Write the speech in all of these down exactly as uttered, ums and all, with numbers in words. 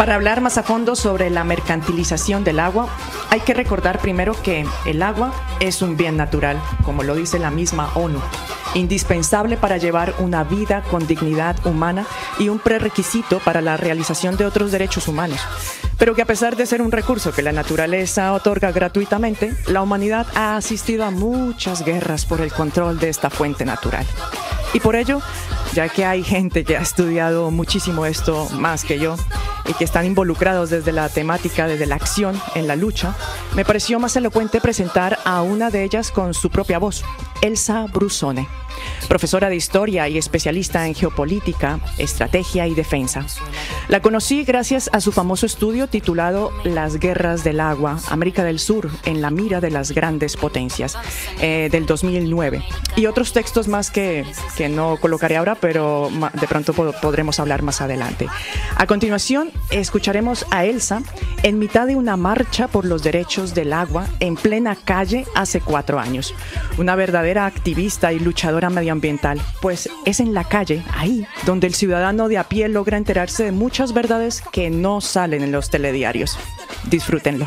Para hablar más a fondo sobre la mercantilización del agua, hay que recordar primero que el agua es un bien natural, como lo dice la misma ONU, indispensable para llevar una vida con dignidad humana y un prerequisito para la realización de otros derechos humanos. Pero que a pesar de ser un recurso que la naturaleza otorga gratuitamente, la humanidad ha asistido a muchas guerras por el control de esta fuente natural. Y por ello, ya que hay gente que ha estudiado muchísimo esto más que yo y que están involucrados desde la temática, desde la acción en la lucha, me pareció más elocuente presentar a una de ellas con su propia voz, Elsa Brusone, profesora de historia y especialista en geopolítica, estrategia y defensa. La conocí gracias a su famoso estudio titulado Las guerras del agua, América del Sur en la mira de las grandes potencias, eh, del dos mil nueve, y otros textos más que, que no colocaré ahora, pero de pronto podremos hablar más adelante. A continuación, escucharemos a Elsa en mitad de una marcha por los derechos del agua en plena calle hace cuatro años. Una verdadera activista y luchadora medioambiental, pues es en la calle, ahí, donde el ciudadano de a pie logra enterarse de muchas verdades que no salen en los telediarios. Disfrútenlo.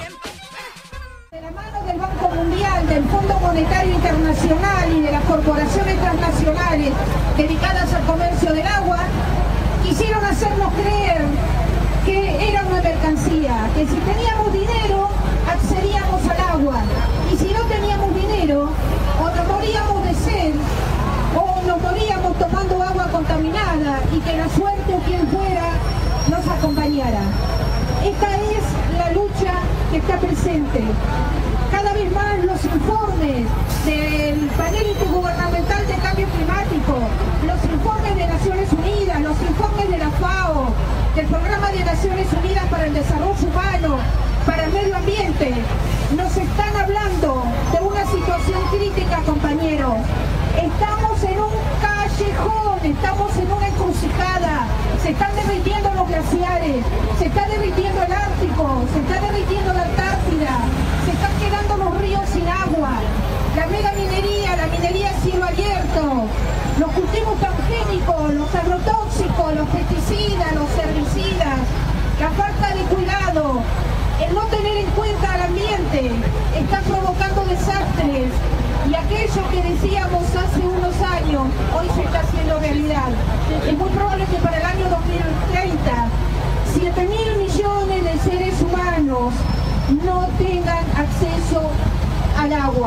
De la mano del Banco Mundial, del Fondo Monetario Internacional y de las corporaciones transnacionales dedicadas al comercio del agua, quisieron hacernos creer que era una mercancía, que si teníamos dinero accedíamos al agua, y si no teníamos dinero o nos moríamos de sed o nos moríamos tomando agua contaminada y que la suerte o quien fuera nos acompañara. Esta es la lucha que está presente. Cada vez más los informes del panel intergubernamental de cambio climático, los informes de Naciones Unidas, los informes de la FAO, del Programa de Naciones Unidas para el Desarrollo Humano, para el Medio Ambiente, nos están hablando de una situación crítica, compañeros. Estamos en un callejón, estamos en una encrucijada, se están derritiendo los glaciares, se está derritiendo el Ártico, se está derritiendo la Antártida, se están quedando los ríos sin agua, la megaminería, la minería a cielo abierto, los cultivos transgénicos, los agrotóxicos, los pesticidas, los herbicidas, la falta de cuidado, el no tener en cuenta al ambiente, está provocando desastres, y aquello que decíamos hace unos años, hoy se está haciendo realidad. Es muy probable que para el año dos mil treinta, siete mil millones de seres humanos no tengan acceso al agua.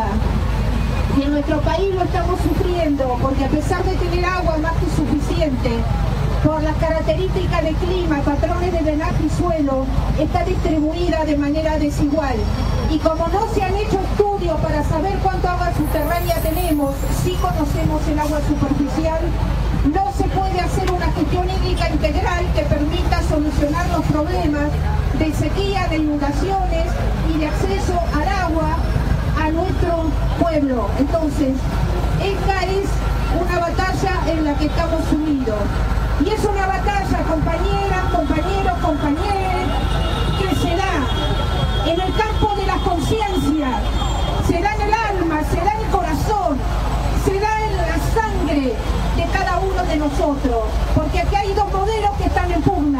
Y en nuestro país lo estamos sufriendo, porque a pesar de tener agua más que suficiente, por las características de clima, patrones de drenaje y suelo, está distribuida de manera desigual. Y como no se han hecho estudios para saber cuánto agua subterránea tenemos, sí conocemos el agua superficial, no se puede hacer una gestión hídrica integral que permita solucionar los problemas de sequía, de inundaciones y de acceso al agua a nuestro pueblo. Entonces, esta es una batalla en la que estamos sumidos. Y es una batalla, compañeras, compañeros, compañeras, que se da en el campo de la conciencia, se da en el alma, se da en el corazón, se da en la sangre de cada uno de nosotros. Porque aquí hay dos modelos que están en pugna.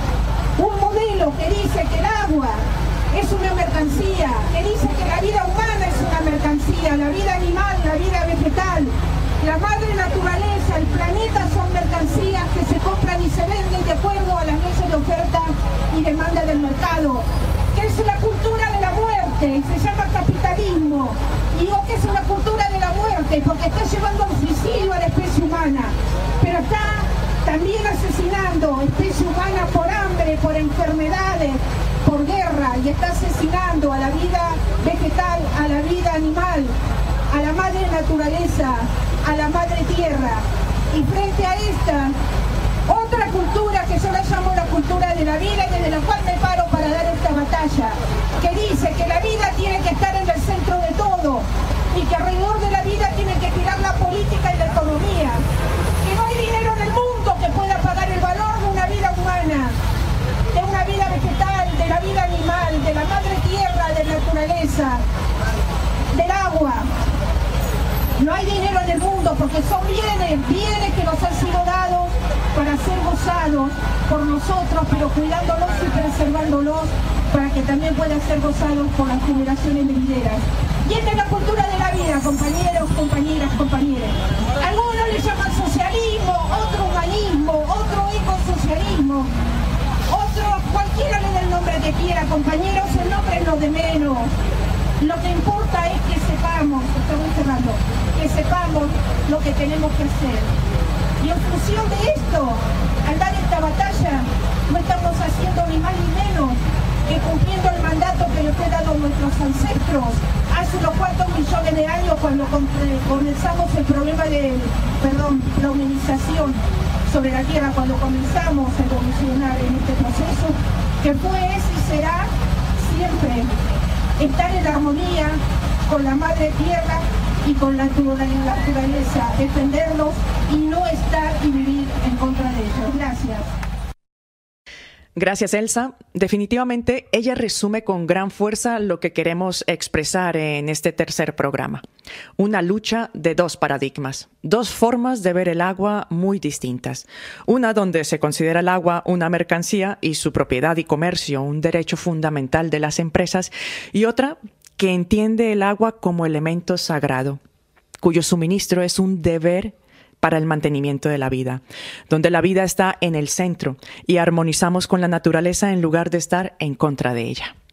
Un modelo que dice que el agua es una mercancía, que dice que la vida humana es una mercancía, la vida animal, la vida vegetal, la madre naturaleza, el planeta son mercancías que se compran y se venden de acuerdo a las leyes de oferta y demanda del mercado, que es la cultura de la muerte, se llama capitalismo. Y digo que es una cultura de la muerte porque está llevando al suicidio a la especie humana, pero está también asesinando especie humana por hambre, por enfermedades, por guerra, y está asesinando a la vida vegetal, a la vida animal, a la madre naturaleza, a la madre tierra. Y frente a esta otra cultura que yo la llamo la cultura de la vida, y desde la cual me paro para dar esta batalla, que dice que la vida tiene que estar en el centro de todo y que alrededor de la vida tiene que girar la política y la economía, que no hay dinero en el mundo que pueda pagar el valor de una vida humana, de una vida vegetal, de la vida animal, de la madre tierra, de la naturaleza, del agua. No hay dinero en el mundo porque son bienes, bienes que nos han sido dados para ser gozados por nosotros, pero cuidándolos y preservándolos para que también puedan ser gozados por las generaciones venideras. Y esta es la cultura de la vida, compañeros, compañeras, compañeros. Algunos le llaman socialismo, otro humanismo, otro ecosocialismo, otro, cualquiera le dé el nombre que quiera, compañeros, el nombre es lo de menos. Lo que importa es que sepamos, estamos cerrando, que sepamos lo que tenemos que hacer. Y en función de esto, al dar esta batalla, no estamos haciendo ni más ni menos que cumpliendo el mandato que les fue dado a nuestros ancestros hace unos cuantos millones de años cuando comenzamos el problema de, perdón, la humanización sobre la tierra, cuando comenzamos a evolucionar en este proceso, que fue, es y será siempre estar en armonía con la madre tierra y con la naturaleza, defenderlos y no estar y vivir en contra de ellos. Gracias. Gracias, Elsa. Definitivamente, ella resume con gran fuerza lo que queremos expresar en este tercer programa. Una lucha de dos paradigmas, dos formas de ver el agua muy distintas. Una donde se considera el agua una mercancía y su propiedad y comercio un derecho fundamental de las empresas, y otra que entiende el agua como elemento sagrado, cuyo suministro es un deber para el mantenimiento de la vida, donde la vida está en el centro y armonizamos con la naturaleza en lugar de estar en contra de ella.